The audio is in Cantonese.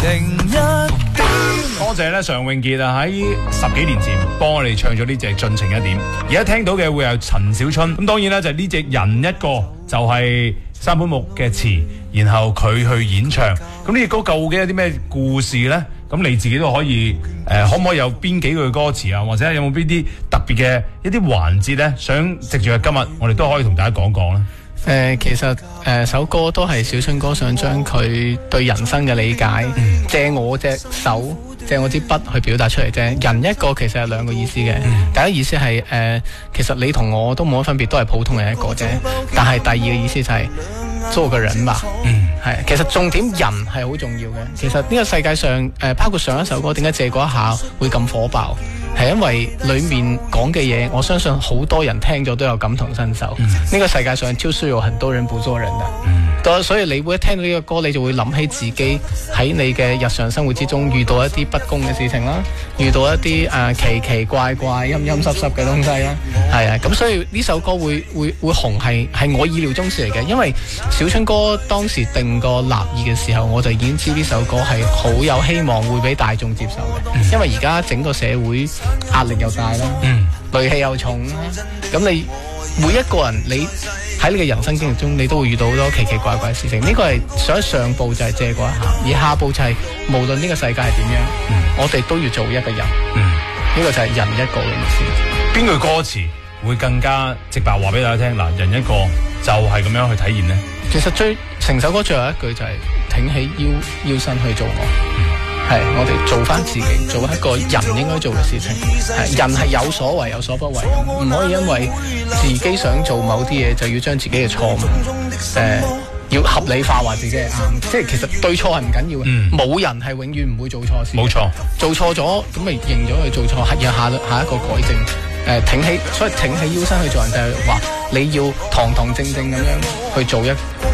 多謝咧常永傑啊，喺10幾年前幫我哋唱咗呢隻《盡情一點》，而家聽到嘅會有陳小春。咁當然啦，就呢隻人一個就係山本木嘅詞，然後佢去演唱。咁呢隻歌究竟有啲咩故事呢？咁你自己都可以可唔可以有邊幾句歌詞啊，或者有冇邊啲特別嘅一啲環節呢？想藉住今日我哋都可以同大家講講呢。 其實首歌都係小春哥想將佢對人生嘅理解，借我隻手，借我支筆去表達出嚟啫。人一個其實係兩個意思嘅，第一意思係其實你同我都冇乜分別，都係普通人一個啫。但係第二個意思就係做個人吧。係，其實重點人係好重要嘅。其實呢個世界上包括上一首歌點解借嗰一下會咁火爆，係因為裏面講嘅嘢，我相信好多人聽咗都有感同身受。呢個世界上就是有很多人不做人的，所以你會一聽到呢個歌，你就會諗起自己喺你嘅日常生活之中遇到一啲不公嘅事情啦，遇到一啲奇奇怪怪、陰陰濕濕嘅東西啦。係啊，咁所以呢首歌會紅係我意料中事嚟嘅，因為小春哥當時定個立意嘅時候，我就已經知呢首歌係好有希望會俾大眾接受嘅，因為而家整個社會壓力又大啦，戾氣又重啦，咁你每一個人你喺你嘅人生經歷中，你都會遇到好多奇奇怪怪嘅事情。呢個係上步就係借過一下，而下步就係無論呢個世界係點樣，我哋都要做一個人。呢個就係人一個嘅意思。 邊句歌詞會更加直白話俾大家聽？嗱，人一個就係咁樣去體現呢。 其實成首歌最後一句就係挺起腰身去做我。係，我哋做翻自己，做一個人應該做嘅事情。人係有所為有所不為，唔可以因為自己想做某啲嘢就要將自己嘅錯誤要合理化，話自己係啱。即係其實對錯係唔緊要嘅，冇人係永遠唔會做錯事。冇錯，做錯咗咁咪認咗佢做錯，係要下一個改正。所以挺起腰身去做人就係話你要堂堂正正咁樣去做一